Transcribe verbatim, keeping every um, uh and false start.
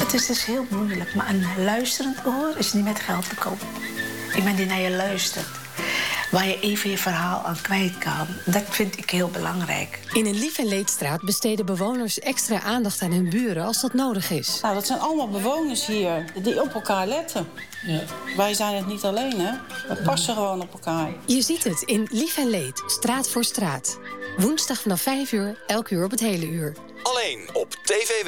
Het is dus heel moeilijk, maar een luisterend oor is niet met geld te kopen. Iemand die naar je luistert, waar je even je verhaal aan kwijt kan. Dat vind ik heel belangrijk. In een Lief en Leedstraat besteden bewoners extra aandacht aan hun buren als dat nodig is. Nou, dat zijn allemaal bewoners hier die op elkaar letten. Ja. Wij zijn het niet alleen, hè. We passen gewoon op elkaar. Je ziet het in Lief en Leed, straat voor straat. Woensdag vanaf vijf uur, elk uur op het hele uur. Alleen op T V